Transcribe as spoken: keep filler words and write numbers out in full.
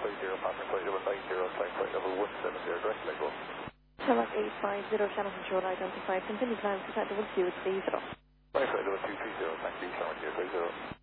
five zero, passing flight level nine zero, climb flight level one seven zero, direct leg roll. Channel eight five zero, channel control identified, continue climb to flight level two three zero. Climb flight level two three zero, thank you, channel eight five zero.